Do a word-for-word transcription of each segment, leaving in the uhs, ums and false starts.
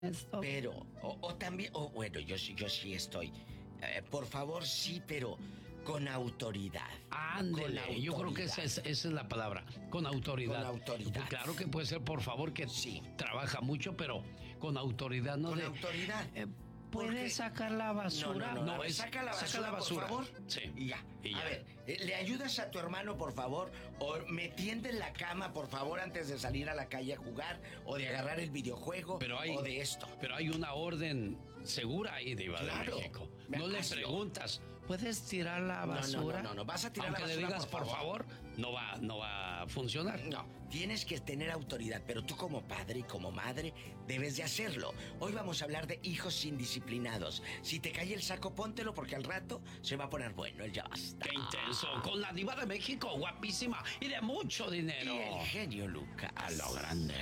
Esto. Pero, o, o también, o bueno, yo sí, yo sí estoy. Eh, por favor, sí, pero con autoridad. Ándele, yo creo que esa es, esa es la palabra, con autoridad. Con autoridad. Pues claro que puede ser, por favor, que sí. trabaja mucho, pero con autoridad, ¿no? Con de, autoridad. Eh, ¿Puede sacar la basura? No, no, no, no es, saca la basura, saca la basura, por favor. Sí. Y ya. Y ya. A ver, ¿le ayudas a tu hermano, por favor? ¿O me tiende en la cama, por favor, antes de salir a la calle a jugar? ¿O de agarrar el videojuego? Pero hay, ¿O de esto? Pero hay una orden segura ahí de Iba claro. de México. No le preguntas, ¿puedes tirar la basura? No, no, no, no, vas a tirar Aunque la basura, le digas, por por favor. favor, no va, no va a funcionar. No, tienes que tener autoridad, pero tú como padre y como madre debes de hacerlo. Hoy vamos a hablar de hijos indisciplinados. Si te cae el saco, póntelo porque al rato se va a poner bueno el ya basta. ¡Qué intenso! Con la Diva de México, guapísima y de mucho dinero. Y el genio Lucas. A lo grande.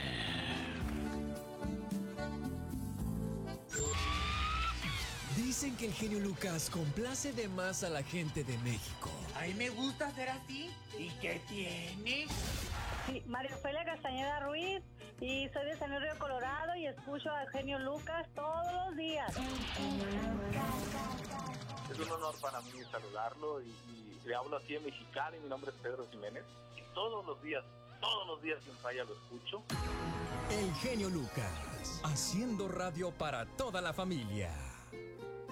Dicen que el genio Lucas complace de más a la gente de México. A mí me gusta ser así. ¿Y qué tiene? Sí, María Ofelia Castañeda Ruiz, y soy de San Luis Río Colorado y escucho al genio Lucas todos los días. Es un honor para mí saludarlo y, y le hablo así en Mexicali. Mi nombre es Pedro Jiménez y todos los días, todos los días sin falla lo escucho. El genio Lucas, haciendo radio para toda la familia.